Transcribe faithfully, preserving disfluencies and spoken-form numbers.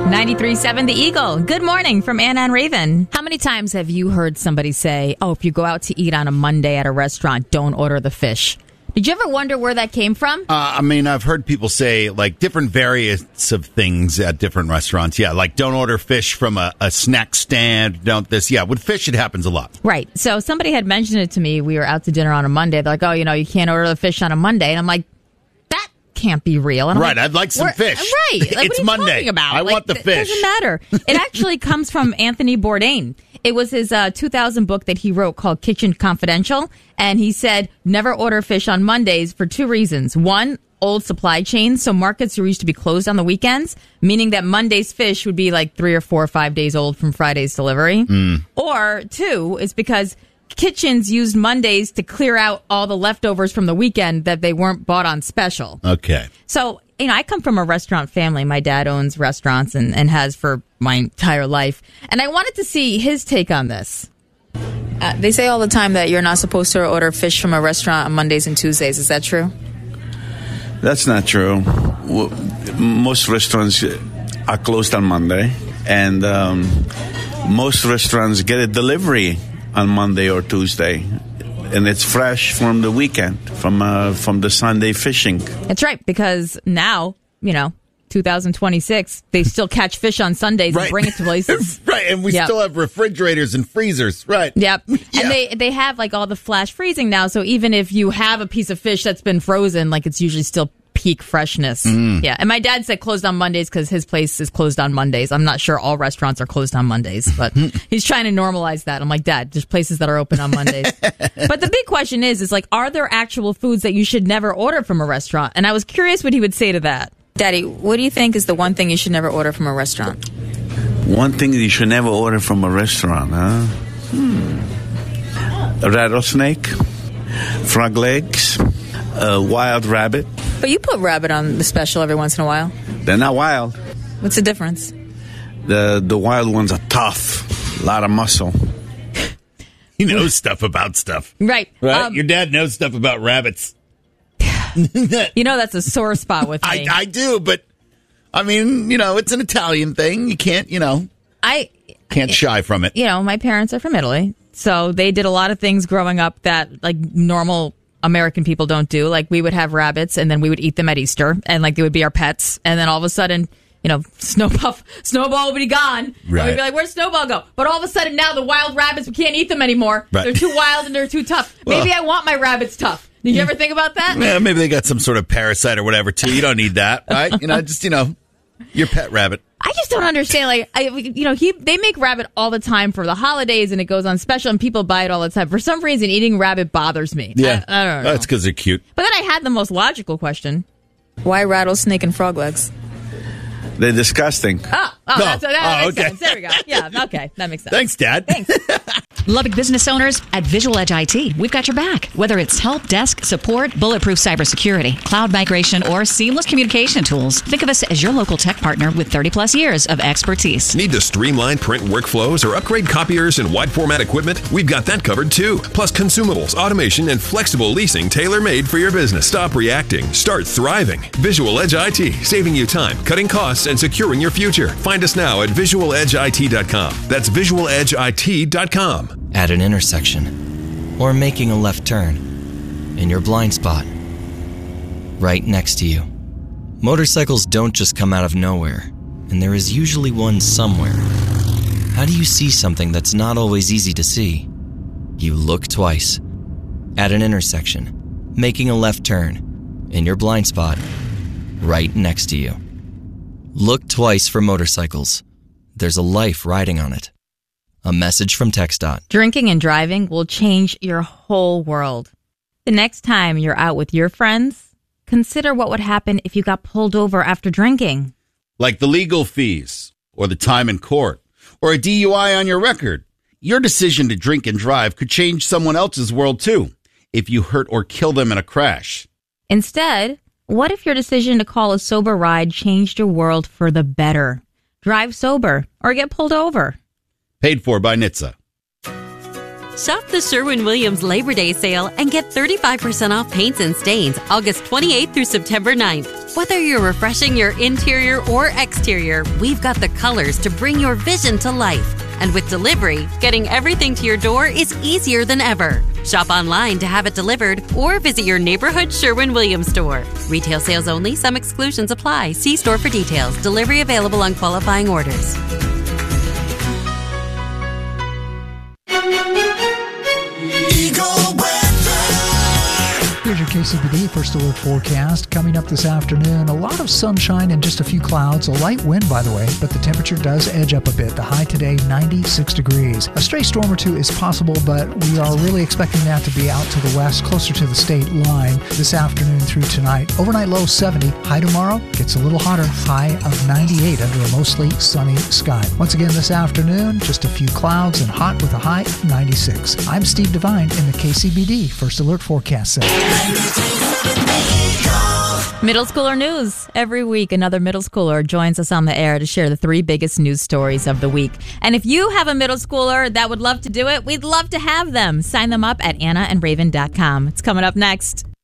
ninety-three point seven The Eagle. Good morning from Anna and Raven. How many times have you heard somebody say, oh, if you go out to eat on a Monday at a restaurant, don't order the fish? Did you ever wonder where that came from? Uh, I mean, I've heard people say, like, different variants of things at different restaurants. Yeah, like, don't order fish from a, a snack stand. Don't this. Yeah, with fish, it happens a lot. Right. So somebody had mentioned it to me. We were out to dinner on a Monday. They're like, oh, you know, you can't order the fish on a Monday. And I'm like, that can't be real. And I'm right, like, I'd like some fish. Right. Like, it's what are you Monday. talking about? I like, want the th- fish. It doesn't matter. It actually comes from Anthony Bourdain. It was his uh, two thousand book that he wrote called Kitchen Confidential. And he said, never order fish on Mondays for two reasons. One, old supply chains. So markets used to be closed on the weekends, meaning that Monday's fish would be like three or four or five days old from Friday's delivery. Mm. Or two, is because kitchens used Mondays to clear out all the leftovers from the weekend that they weren't bought on special. Okay. So, you know, I come from a restaurant family. My dad owns restaurants and, and has for my entire life. And I wanted to see his take on this. Uh, they say all the time that you're not supposed to order fish from a restaurant on Mondays and Tuesdays. Is that true? That's not true. Well, most restaurants are closed on Monday. And um, most restaurants get a delivery on Monday or Tuesday. And it's fresh from the weekend, from uh, from the Sunday fishing. That's right, because now, you know, two thousand twenty-six, they still catch fish on Sundays right. and bring it to places. Right, and we yep. still have refrigerators and freezers. Right. Yep. Yeah. And they, they have, like, all the flash freezing now, so even if you have a piece of fish that's been frozen, like, it's usually still peak freshness. Mm. Yeah. And my dad said closed on Mondays because his place is closed on Mondays. I'm not sure all restaurants are closed on Mondays, but he's trying to normalize that. I'm like, Dad, there's places that are open on Mondays. But the big question is, is like, are there actual foods that you should never order from a restaurant? And I was curious what he would say to that. Daddy, what do you think is the one thing you should never order from a restaurant? One thing that you should never order from a restaurant, huh? Hmm. A rattlesnake, frog legs, a wild rabbit. But you put rabbit on the special every once in a while. They're not wild. What's the difference? The the wild ones are tough. A lot of muscle. He knows stuff about stuff. Right. Right? Um, Your dad knows stuff about rabbits. You know, that's a sore spot with me. I, I do, but, I mean, you know, it's an Italian thing. You can't, you know, I can't shy from it. You know, my parents are from Italy, so they did a lot of things growing up that, like, normal American people don't do. Like, we would have rabbits, and then we would eat them at Easter, and, like, they would be our pets, and then all of a sudden, you know, Snowpuff, Snowball would be gone. Right. And we'd be like, where'd Snowball go? But all of a sudden now the wild rabbits, we can't eat them anymore. Right. They're too wild and they're too tough. Maybe Well, I want my rabbits tough. Did you ever think about that? Yeah, maybe they got some sort of parasite or whatever, too. You don't need that, right? You know, just, you know, your pet rabbit. I just don't understand. Like, I, you know, he they make rabbit all the time for the holidays, and it goes on special, and people buy it all the time. For some reason, eating rabbit bothers me. Yeah. I, I don't know. That's because they're cute. But then I had the most logical question. Why rattlesnake and frog legs? They're disgusting. Oh, oh, No. that's, that Oh, makes okay. sense. There we go. Yeah, okay. That makes sense. Thanks, Dad. Thanks. Lubbock business owners, at Visual Edge I T, we've got your back. Whether it's help desk, support, bulletproof cybersecurity, cloud migration, or seamless communication tools, think of us as your local tech partner with thirty plus years of expertise. Need to streamline print workflows or upgrade copiers and wide format equipment? We've got that covered too. Plus consumables, automation, and flexible leasing tailor-made for your business. Stop reacting. Start thriving. Visual Edge I T, saving you time, cutting costs, and securing your future. Find us now at visual edge I T dot com. That's visual edge I T dot com. At an intersection, or making a left turn, in your blind spot, right next to you. Motorcycles don't just come out of nowhere, and there is usually one somewhere. How do you see something that's not always easy to see? You look twice. At an intersection, making a left turn, in your blind spot, right next to you. Look twice for motorcycles. There's a life riding on it. A message from TxDOT. Drinking and driving will change your whole world. The next time you're out with your friends, consider what would happen if you got pulled over after drinking. Like the legal fees, or the time in court, or a D U I on your record. Your decision to drink and drive could change someone else's world, too, if you hurt or kill them in a crash. Instead, what if your decision to call a sober ride changed your world for the better? Drive sober or get pulled over. Paid for by N H T S A. Shop the Sherwin-Williams Labor Day sale and get thirty-five percent off paints and stains August twenty-eighth through September ninth. Whether you're refreshing your interior or exterior, we've got the colors to bring your vision to life. And with delivery, getting everything to your door is easier than ever. Shop online to have it delivered or visit your neighborhood Sherwin-Williams store. Retail sales only. Some exclusions apply. See store for details. Delivery available on qualifying orders. Here's your K C B D First Alert forecast. Coming up this afternoon, a lot of sunshine and just a few clouds. A light wind, by the way, but the temperature does edge up a bit. The high today, ninety-six degrees. A stray storm or two is possible, but we are really expecting that to be out to the west, closer to the state line this afternoon through tonight. Overnight low seventy. High tomorrow gets a little hotter. High of ninety-eight under a mostly sunny sky. Once again this afternoon, just a few clouds and hot with a high of ninety-six. I'm Steve Devine in the K C B D First Alert Forecast Center. Middle schooler news. Every week, another middle schooler joins us on the air to share the three biggest news stories of the week. And if you have a middle schooler that would love to do it, we'd love to have them. Sign them up at anna and raven dot com. It's coming up next.